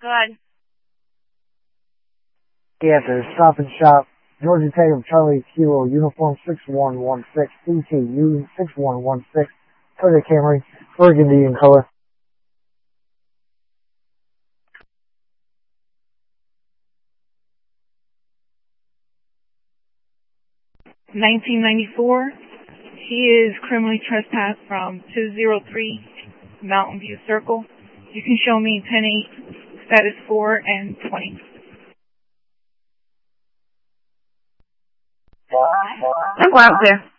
Good. Answer, Stop and Shop, Georgia Tatum, Charlie Kilo, Uniform 6116, ETU 6116, Toyota Camry, burgundy in color. $19.94. He is criminally trespassed from 203 Mountain View Circle. You can show me 10-8, status 4 and 20. I'll go out there.